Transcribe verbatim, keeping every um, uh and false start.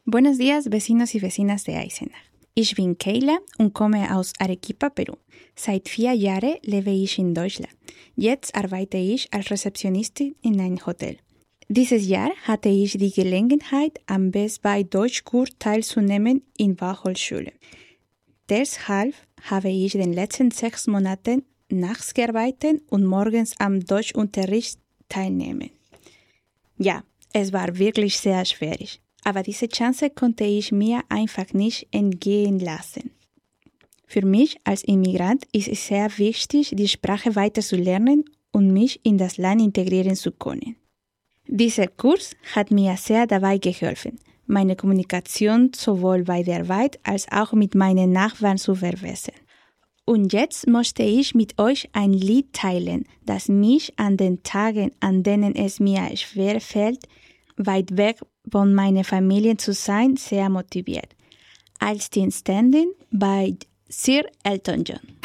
Buenos días, vecinos y vecinas de Eisenach. Ich bin Keila und komme aus Arequipa, Peru. Seit vier Jahren lebe ich in Deutschland. Jetzt arbeite ich als Rezeptionistin in einem Hotel. Dieses Jahr hatte ich die Gelegenheit, am Best Buy Deutschkurs teilzunehmen in Fachhochschule. Deshalb habe ich den letzten sechs Monaten nachts gearbeitet und morgens am Deutschunterricht teilnehmen. Ja, es war wirklich sehr schwierig, aber diese Chance konnte ich mir einfach nicht entgehen lassen. Für mich als Immigrant ist es sehr wichtig, die Sprache weiter zu lernen und mich in das Land integrieren zu können. Dieser Kurs hat mir sehr dabei geholfen, meine Kommunikation sowohl bei der Arbeit als auch mit meinen Nachbarn zu verbessern. Und jetzt möchte ich mit euch ein Lied teilen, das mich an den Tagen, an denen es mir schwer fällt, weit weg von meiner Familie zu sein, sehr motiviert. I'll Still Standing by Sir Elton John.